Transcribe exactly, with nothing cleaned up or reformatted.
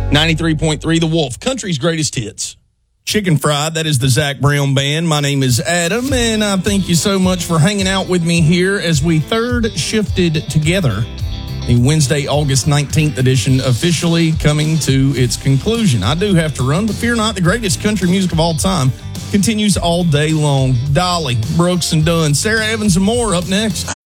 ninety-three point three The Wolf, country's greatest hits. Chicken Fried, that is the Zach Brown Band. My name is Adam, and I thank you so much for hanging out with me here as we third shifted together. The Wednesday, August nineteenth edition officially coming to its conclusion. I do have to run, but fear not, the greatest country music of all time continues all day long. Dolly, Brooks and Dunn, Sarah Evans and more up next.